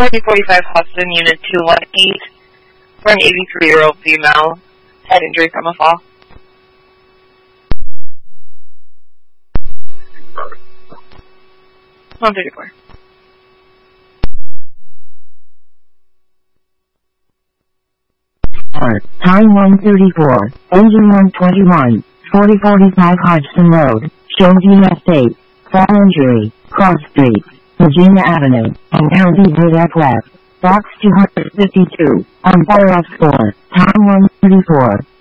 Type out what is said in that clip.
4045 Hudson, Unit 218, for an 83-year-old female, head injury from a fall. One 34. Time 134, engine 121, 4045 Hodgson Road, Children Estate, fall injury, Cross Street, Virginia Avenue, and County Wood West, box 252, on fire off score, time 134.